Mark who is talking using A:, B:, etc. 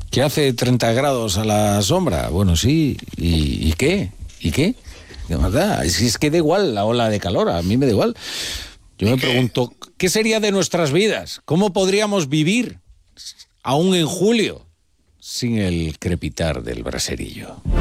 A: que hace 30 grados a la sombra. Bueno, sí, ¿y qué? ¿Y qué? De verdad, es que da igual la ola de calor, a mí me da igual. Yo me pregunto, ¿qué sería de nuestras vidas? ¿Cómo podríamos vivir, aún en julio, sin el crepitar del braserillo?